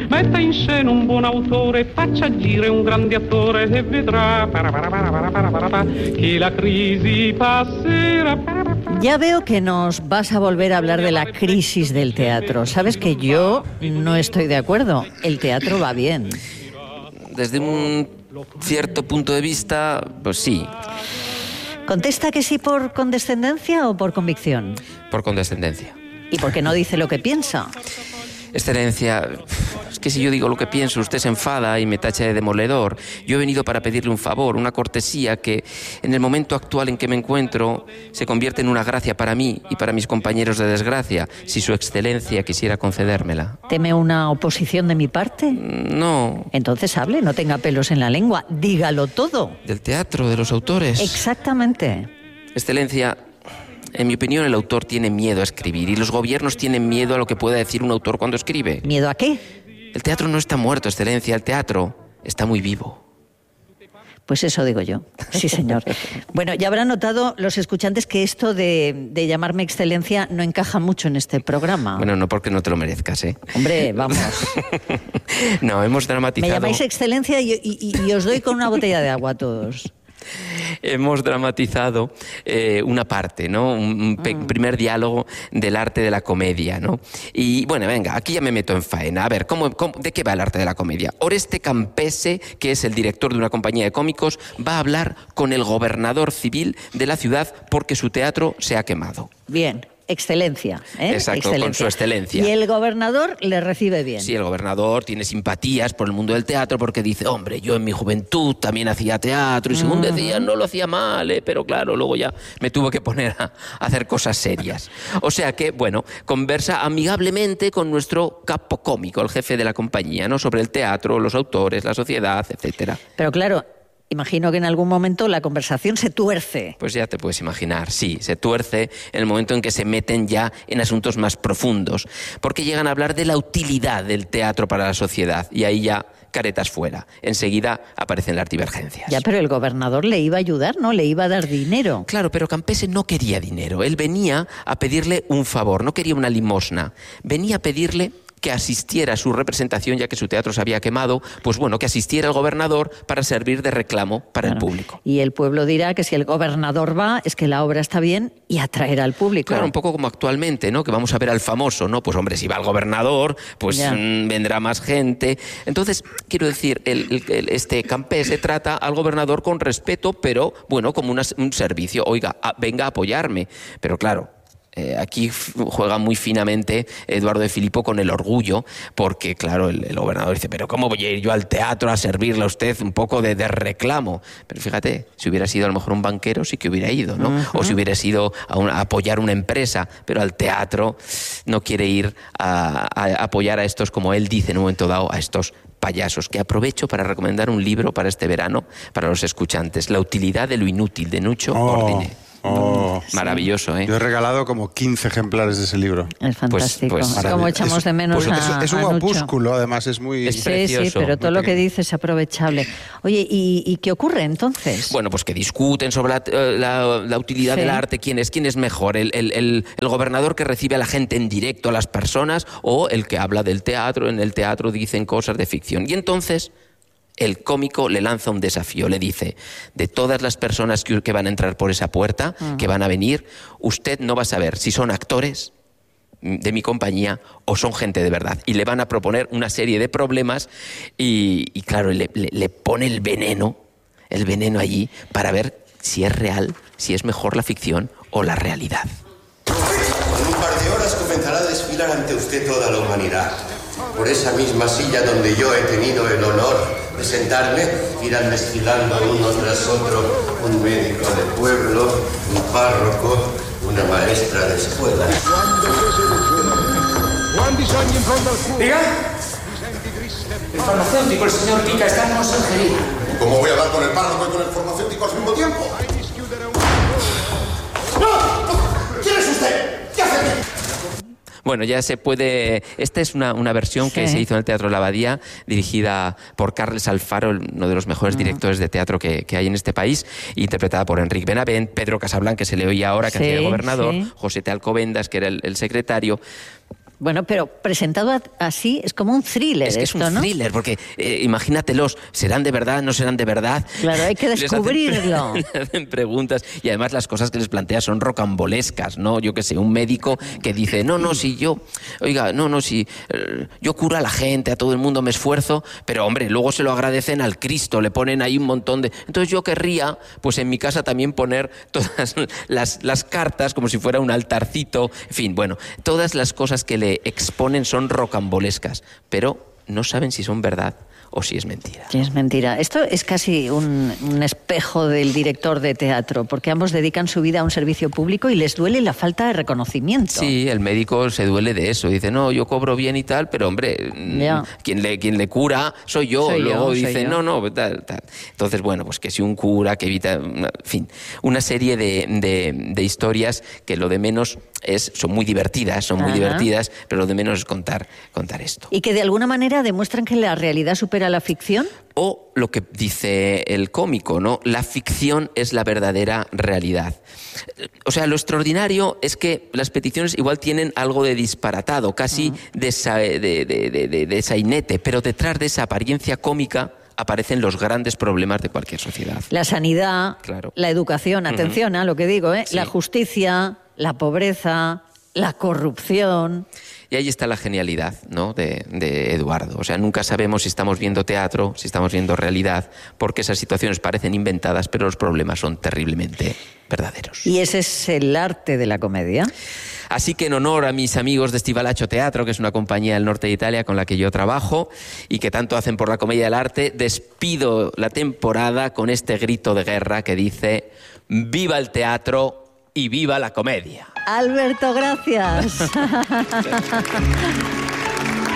metta in scena un buon autore, faccia agire un grande attore e vedrà que la crisis passerà. Ya veo que nos vas a volver a hablar de la crisis del teatro. Sabes que yo no estoy de acuerdo. El teatro va bien. Desde un cierto punto de vista, pues sí. ¿Contesta que sí por condescendencia o por convicción? Por condescendencia. ¿Y por qué no dice lo que piensa? Excelencia, es que si yo digo lo que pienso, usted se enfada y me tacha de demoledor. Yo he venido para pedirle un favor, una cortesía que en el momento actual en que me encuentro se convierte en una gracia para mí y para mis compañeros de desgracia, si su excelencia quisiera concedérmela. ¿Teme una oposición de mi parte? No. Entonces hable, no tenga pelos en la lengua, dígalo todo. ¿Del teatro, de los autores? Exactamente. Excelencia, en mi opinión, el autor tiene miedo a escribir y los gobiernos tienen miedo a lo que pueda decir un autor cuando escribe. ¿Miedo a qué? El teatro no está muerto, Excelencia, el teatro está muy vivo. Pues eso digo yo, sí señor. Bueno, ya habrán notado los escuchantes que esto de llamarme excelencia no encaja mucho en este programa. Bueno, no porque no te lo merezcas, ¿eh? Hombre, vamos. No, hemos dramatizado... Me llamáis excelencia y os doy con una botella de agua a todos. Hemos dramatizado una parte, ¿no? Un primer diálogo del arte de la comedia, ¿no? Y bueno, venga, aquí ya me meto en faena. A ver, ¿de qué va el arte de la comedia? Oreste Campese, que es el director de una compañía de cómicos, va a hablar con el gobernador civil de la ciudad porque su teatro se ha quemado. Bien. Excelencia, ¿eh? Exacto, excelencia. con su excelencia. Y el gobernador le recibe bien. Sí, el gobernador tiene simpatías por el mundo del teatro porque dice, hombre, yo en mi juventud también hacía teatro y según decía no lo hacía mal, pero claro, luego ya me tuve que poner a hacer cosas serias. O sea que, bueno, conversa amigablemente con nuestro capo cómico, el jefe de la compañía, ¿no? Sobre el teatro, los autores, la sociedad, etcétera. Pero claro, imagino que en algún momento la conversación se tuerce. Pues ya te puedes imaginar, sí, se tuerce en el momento en que se meten ya en asuntos más profundos, porque llegan a hablar de la utilidad del teatro para la sociedad y ahí ya caretas fuera. Enseguida aparecen las divergencias. Ya, pero el gobernador le iba a ayudar, ¿no? Le iba a dar dinero. Claro, pero Campese no quería dinero. Él venía a pedirle un favor, no quería una limosna. Venía a pedirle que asistiera a su representación, ya que su teatro se había quemado, pues bueno, que asistiera el gobernador para servir de reclamo para el público. Y el pueblo dirá que si el gobernador va, es que la obra está bien y atraerá al público. Claro, un poco como actualmente, ¿no? Que vamos a ver al famoso, ¿no? Pues hombre, si va el gobernador, pues vendrá más gente. Entonces, quiero decir, este Campese trata al gobernador con respeto, pero bueno, como un servicio. Oiga, venga a apoyarme. Pero claro, aquí juega muy finamente Eduardo de Filipo con el orgullo, porque claro, el gobernador dice, pero ¿cómo voy a ir yo al teatro a servirle a usted un poco de reclamo? Pero fíjate, si hubiera sido a lo mejor un banquero sí que hubiera ido, ¿no? O si hubiera sido a apoyar una empresa, pero al teatro no quiere ir a apoyar a estos, como él dice en un momento dado, a estos payasos, que aprovecho para recomendar un libro para este verano, para los escuchantes, La utilidad de lo inútil, de Nucho Ordine. Maravilloso, ¿eh? Yo he regalado como 15 ejemplares de ese libro. Es fantástico. Pues como echamos de menos es un a opúsculo, además, es muy... Es precioso. Sí, pero todo lo que dice es aprovechable. Oye, ¿y qué ocurre entonces? Bueno, pues que discuten sobre la utilidad del arte, quién es mejor, el gobernador que recibe a la gente en directo, a las personas, o el que habla del teatro, en el teatro dicen cosas de ficción. Y entonces el cómico le lanza un desafío, le dice, de todas las personas que van a entrar por esa puerta, que van a venir, usted no va a saber si son actores de mi compañía o son gente de verdad. Y le van a proponer una serie de problemas y claro, le pone el veneno allí para ver si es real, si es mejor la ficción o la realidad. En un par de horas comenzará a desfilar ante usted toda la humanidad. Por esa misma silla donde yo he tenido el honor de sentarme, irán desfilando uno tras otro un médico de pueblo, un párroco, una maestra de escuela. ¿Diga? El farmacéutico, el señor Pica, está en consejería. ¿Cómo voy a hablar con el párroco y con el farmacéutico al mismo tiempo? ¡No! ¿Quién es usted? ¿Qué hace aquí? Bueno, ya se puede... Esta es una versión que se hizo en el Teatro La Abadía, dirigida por Carles Alfaro, uno de los mejores directores de teatro que hay en este país, interpretada por Enric Benavent, Pedro Casablanca, que se le oía ahora, que hacía el gobernador, José T. Alcobendas, que era el secretario. Bueno, pero presentado así es como un thriller. Es que esto, es un ¿no? thriller, porque imagínatelos, ¿serán de verdad, no serán de verdad? Claro, hay que descubrirlo. Les hacen preguntas y además las cosas que les plantea son rocambolescas, ¿no? Yo qué sé, un médico que dice, si yo curo a la gente, a todo el mundo me esfuerzo, pero hombre, luego se lo agradecen al Cristo, le ponen ahí un montón de... Entonces yo querría, pues en mi casa también poner todas las cartas como si fuera un altarcito, en fin, bueno, todas las cosas que le exponen son rocambolescas, pero no saben si son verdad o si es mentira. Sí, es mentira. Esto es casi un espejo del director de teatro, porque ambos dedican su vida a un servicio público y les duele la falta de reconocimiento. Sí, el médico se duele de eso. Dice, no, yo cobro bien y tal, pero hombre, quien le cura soy yo. Luego dice, tal. Entonces, bueno, pues que si un cura que evita... En fin, una serie de historias que lo de menos son muy divertidas, pero lo de menos es contar esto. Y que de alguna manera demuestran que la realidad supera la ficción. O lo que dice el cómico, ¿no? La ficción es la verdadera realidad. O sea, lo extraordinario es que las peticiones igual tienen algo de disparatado, casi de sainete, pero detrás de esa apariencia cómica aparecen los grandes problemas de cualquier sociedad. La sanidad, claro. La educación, atención a lo que digo, Sí. La justicia, la pobreza, la corrupción. Y ahí está la genialidad, ¿no?, de Eduardo. O sea, nunca sabemos si estamos viendo teatro, si estamos viendo realidad, porque esas situaciones parecen inventadas, pero los problemas son terriblemente verdaderos. Y ese es el arte de la comedia. Así que en honor a mis amigos de Stivalacho Teatro, que es una compañía del norte de Italia con la que yo trabajo y que tanto hacen por la comedia del arte, despido la temporada con este grito de guerra que dice: ¡viva el teatro y viva la comedia! Alberto, gracias.